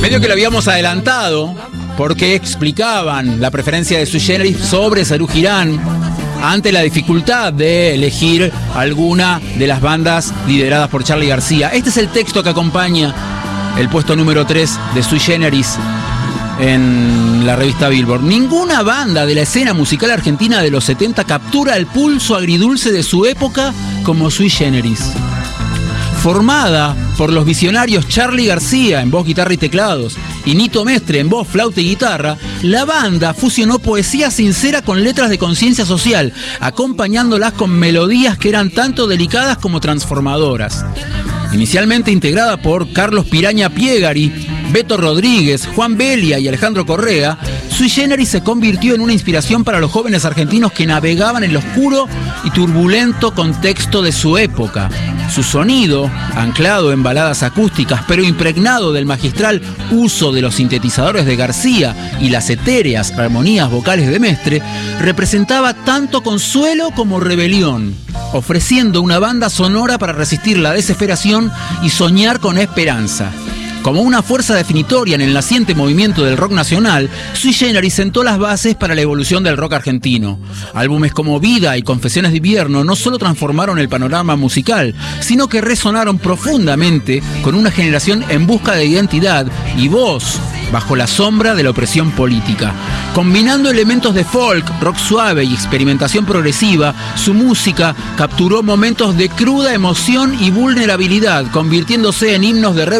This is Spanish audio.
Medio que lo habíamos adelantado porque explicaban la preferencia de Sui Generis sobre Serú Girán ante la dificultad de elegir alguna de las bandas lideradas por Charly García. Este es el texto que acompaña el puesto número 3 de Sui Generis en la revista Billboard. Ninguna banda de la escena musical argentina de los 70 captura el pulso agridulce de su época como Sui Generis. Formada por los visionarios Charly García en voz, guitarra y teclados y Nito Mestre en voz, flauta y guitarra, la banda fusionó poesía sincera con letras de conciencia social, acompañándolas con melodías que eran tanto delicadas como transformadoras. Inicialmente integrada por Carlos Piraña Piegari, Beto Rodríguez, Juan Belia y Alejandro Correa, Sui Generis se convirtió en una inspiración para los jóvenes argentinos que navegaban en el oscuro y turbulento contexto de su época. Su sonido, anclado en baladas acústicas, pero impregnado del magistral uso de los sintetizadores de García y las etéreas armonías vocales de Mestre, representaba tanto consuelo como rebelión, ofreciendo una banda sonora para resistir la desesperación y soñar con esperanza. Como una fuerza definitoria en el naciente movimiento del rock nacional, Sui Generis sentó las bases para la evolución del rock argentino. Álbumes como Vida y Confesiones de Invierno no solo transformaron el panorama musical, sino que resonaron profundamente con una generación en busca de identidad y voz bajo la sombra de la opresión política. Combinando elementos de folk, rock suave y experimentación progresiva, su música capturó momentos de cruda emoción y vulnerabilidad, convirtiéndose en himnos de